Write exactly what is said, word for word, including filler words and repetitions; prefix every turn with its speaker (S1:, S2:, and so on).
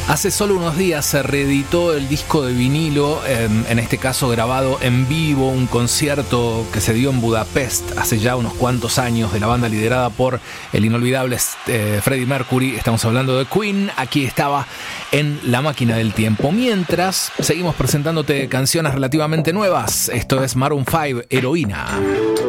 S1: Hace solo unos días se reeditó el disco de vinilo, en, en este caso grabado en vivo, un concierto que se dio en Budapest hace ya unos cuantos años, de la banda liderada por el inolvidable eh, Freddie Mercury. Estamos hablando de Queen. Aquí estaba en La Máquina del Tiempo. Mientras, seguimos presentándote canciones relativamente nuevas. Esto es Maroon cinco, Heroína.